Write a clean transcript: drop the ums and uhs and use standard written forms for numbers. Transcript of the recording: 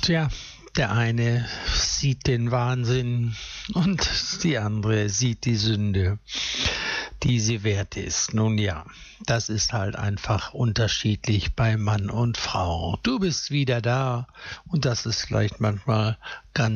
Tja, der eine sieht den Wahnsinn und die andere sieht die Sünde, die sie wert ist. Nun ja, das ist halt einfach unterschiedlich bei Mann und Frau. Du bist wieder da und das ist vielleicht manchmal ganz